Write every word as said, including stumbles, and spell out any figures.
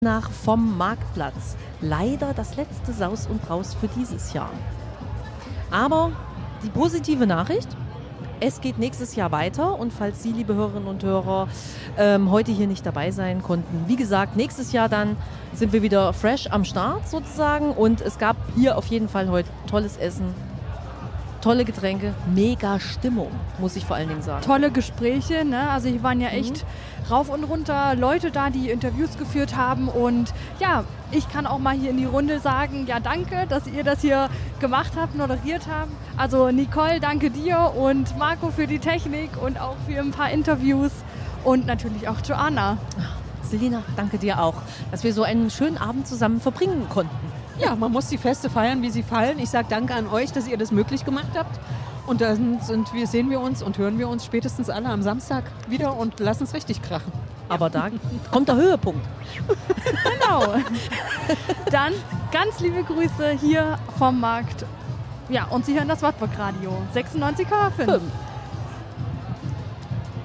Nach vom Marktplatz. Leider das letzte Saus und Braus für dieses Jahr. Aber die positive Nachricht, es geht nächstes Jahr weiter und falls Sie, liebe Hörerinnen und Hörer, ähm, heute hier nicht dabei sein konnten, wie gesagt, nächstes Jahr dann sind wir wieder fresh am Start sozusagen und es gab hier auf jeden Fall heute tolles Essen, tolle Getränke, mega Stimmung, muss ich vor allen Dingen sagen. Tolle Gespräche, ne? Also hier waren ja echt mhm. rauf und runter Leute da, die Interviews geführt haben und ja, ich kann auch mal hier in die Runde sagen, ja danke, dass ihr das hier gemacht habt, moderiert habt. Also Nicole, danke dir und Marco für die Technik und auch für ein paar Interviews und natürlich auch Joanna. Selina, danke dir auch, dass wir so einen schönen Abend zusammen verbringen konnten. Ja, man muss die Feste feiern, wie sie fallen. Ich sage danke an euch, dass ihr das möglich gemacht habt. Und dann sind wir, sehen wir uns und hören wir uns spätestens alle am Samstag wieder und lassen es richtig krachen. Aber da kommt der Höhepunkt. Genau. Dann ganz liebe Grüße hier vom Markt. Ja, und Sie hören das Wartburg Radio sechsundneunzig Komma fünf.